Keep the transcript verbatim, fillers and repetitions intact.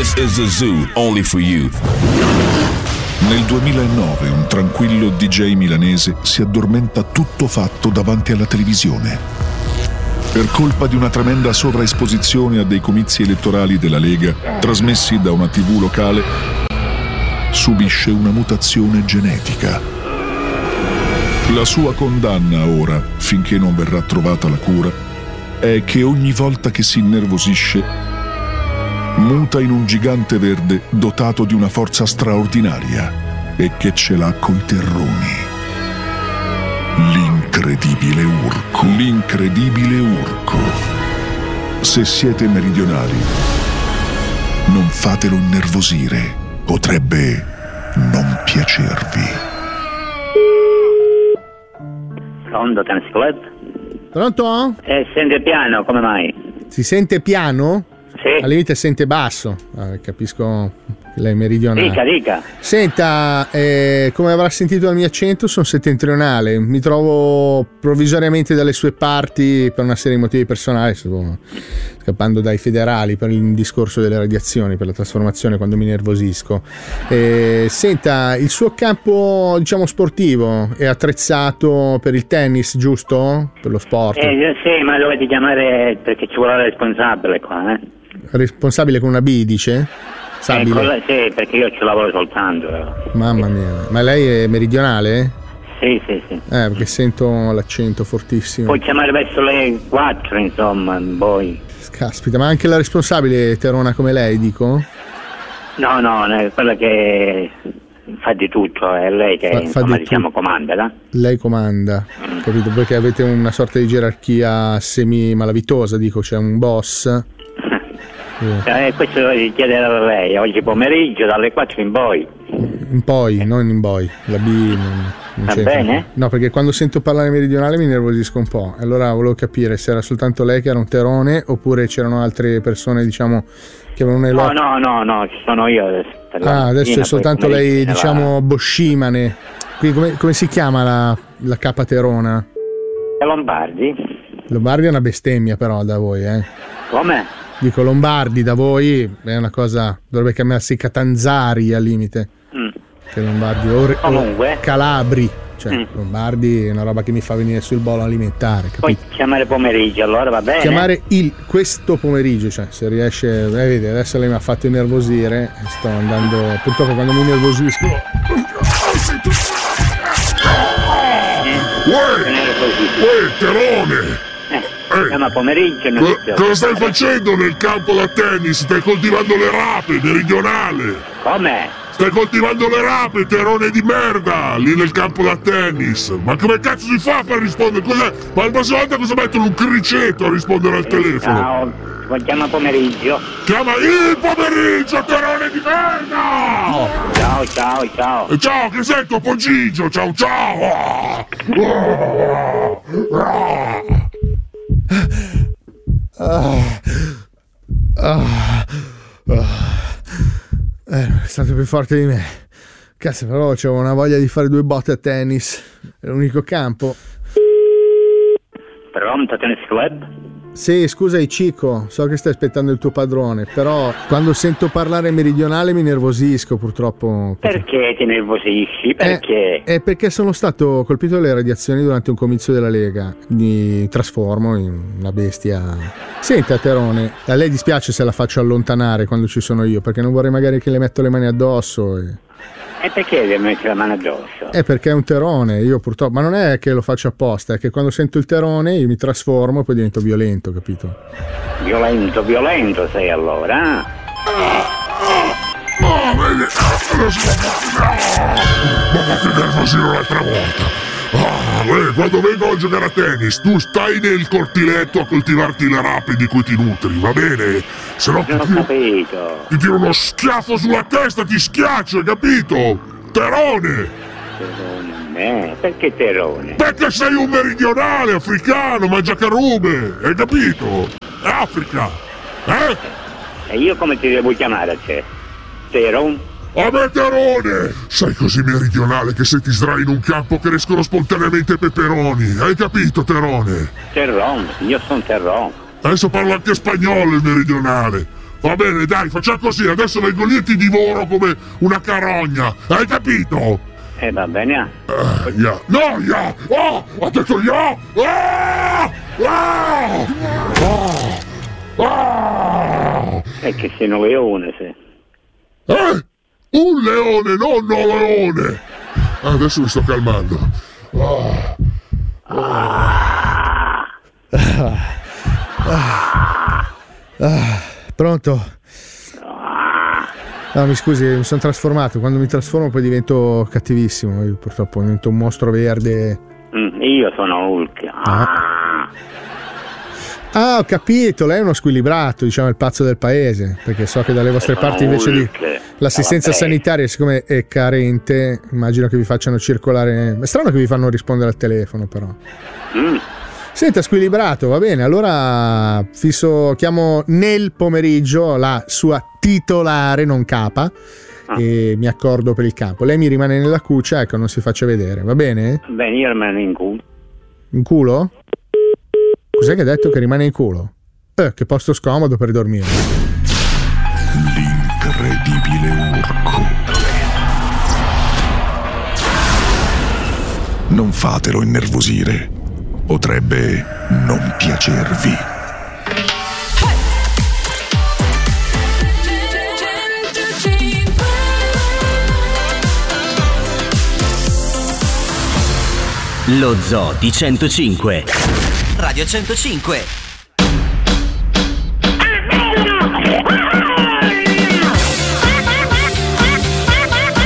This is a zoo only for you. Nel duemilanove un tranquillo D J milanese si addormenta tutto fatto davanti alla televisione. Per colpa di una tremenda sovraesposizione a dei comizi elettorali della Lega, trasmessi da una tivù locale, subisce una mutazione genetica. La sua condanna ora, finché non verrà trovata la cura, è che ogni volta che si innervosisce muta in un gigante verde dotato di una forza straordinaria e che ce l'ha coi terroni. L'incredibile Urco. L'incredibile Urco. Se siete meridionali, non fatelo innervosire. Potrebbe non piacervi. Pronto, Tennis Club? Pronto? Eh, sente piano, come mai? Si sente piano? Sì. Al limite sente basso. Ah, capisco che lei è meridionale. Dica, dica. Senta, eh, come avrà sentito dal mio accento, sono settentrionale. Mi trovo provvisoriamente dalle sue parti per una serie di motivi personali. Sto scappando dai federali per il discorso delle radiazioni, per la trasformazione quando mi nervosisco. Eh, senta, il suo campo, diciamo, sportivo è attrezzato per il tennis, giusto? Per lo sport? Eh, sì, ma dovete chiamare perché ci vuole la responsabile qua, eh? Responsabile con una B, dice? Eh, con la, sì, perché io ci lavoro soltanto. Mamma mia, ma lei è meridionale? Sì, sì, sì. Eh, perché sento l'accento fortissimo. Puoi chiamare verso le quattro, insomma, poi. Caspita, ma anche la responsabile è terona come lei, dico? No, no, è quella che fa di tutto, è lei che, fa, insomma, fa diciamo, tu... comanda, no? Lei comanda, mm. Capito? Perché avete una sorta di gerarchia semi-malavitosa, dico, c'è un boss. Yeah. Eh, questo lo devi chiedere a lei, oggi pomeriggio dalle quattro in poi. In poi, non in poi, la B non, non va c'entra. Bene? No, perché quando sento parlare meridionale mi nervosisco un po'. Allora volevo capire se era soltanto lei che era un terone oppure c'erano altre persone, diciamo, che avevano un elo... No, no, no, no, ci sono io adesso. Ah, adesso è soltanto lei, diciamo, la... Boschimane. Quindi come, come si chiama la, la capa terona? Lombardi. Lombardi è una bestemmia però da voi, eh? Come? Dico Lombardi da voi è una cosa, dovrebbe chiamarsi Catanzari al limite. Mm. Che Lombardi o, Comunque. o Calabri, cioè mm. Lombardi è una roba che mi fa venire sul bolo alimentare, capito? Puoi chiamare pomeriggio, allora va bene. Chiamare il questo pomeriggio, cioè se riesce, eh, vedi, adesso lei mi ha fatto innervosire, sto andando, purtroppo quando mi innervosisco. Uè, terone! Eh, ma pomeriggio non Co- cosa stai facendo nel campo da tennis? Stai coltivando le rape, meridionale! Come? Stai coltivando le rape, terone di merda, lì nel campo da tennis! Ma come cazzo si fa per rispondere? Cos'è? Ma la prossima volta cosa mettono un criceto a rispondere al telefono? Ciao, chiama pomeriggio. Chiama il pomeriggio, terone di merda! Ciao, ciao, ciao. E ciao, che sei tuo Pogigio? Ciao, ciao! Ah, ah, ah. Eh, è stato più forte di me. Cazzo, però c'avevo una voglia di fare due botte a tennis. È l'unico campo. Pronto, Tennis Club? Sì, scusa Cico, so che stai aspettando il tuo padrone, però quando sento parlare meridionale mi nervosisco purtroppo. Perché ti nervosisci? Perché? È, è perché sono stato colpito dalle radiazioni durante un comizio della Lega. Mi trasformo in una bestia. Senta Terone, a lei dispiace se la faccio allontanare quando ci sono io, perché non vorrei magari che le metto le mani addosso e... E perché devi mettere la mano addosso? È perché è un terone, io purtroppo, ma non è che lo faccio apposta, è che quando sento il terone io mi trasformo e poi divento violento, capito? Violento, violento sei allora, eh? Oh, vedi, ma che nervosino l'altra volta! Ah, beh, quando vengo a giocare a tennis, tu stai nel cortiletto a coltivarti le rape di cui ti nutri, va bene? Se no non ho capito. Ti tiro uno schiaffo sulla testa, ti schiaccio, hai capito? Terone! Terone, eh, perché terone? Perché sei un meridionale africano, mangiacarube, hai capito? È Africa, eh? E io come ti devo chiamare a te? Teron? A me terone! Sei così meridionale che se ti sdrai in un campo crescono spontaneamente peperoni, hai capito terone? Terron, io sono Terron. Adesso parlo anche spagnolo il meridionale. Va bene, dai, facciamo così, adesso vengo lì e ti divoro come una carogna, hai capito? Eh, va bene. Uh, yeah. No, yeah! Oh, ho detto yeah! Ah! Ah! Ah! Ah! È che sei un leone, sì. Eh? Un leone, non un leone! Ah, adesso mi sto calmando. Ah. Ah. Ah. Ah. Pronto? No, mi scusi, mi sono trasformato. Quando mi trasformo poi divento cattivissimo. Io purtroppo divento un mostro verde. Mm, io sono Hulk. Ah. ah, ho capito. Lei è uno squilibrato, diciamo il pazzo del paese. Perché so che dalle vostre parti invece di l'assistenza sanitaria, siccome è carente, immagino che vi facciano circolare. È strano che vi fanno rispondere al telefono, però. Mm. Senta, squilibrato, va bene. Allora fisso, chiamo nel pomeriggio la sua titolare, non capa, ah. e mi accordo per il capo. Lei mi rimane nella cuccia, ecco, non si faccia vedere, va bene? Bene, io rimango in culo. In culo? Cos'è che ha detto che rimane in culo? Eh, che posto scomodo per dormire. L'incredibile Urco. Non fatelo innervosire. Potrebbe non piacervi. Lo Zoo di centocinque. Radio centocinque.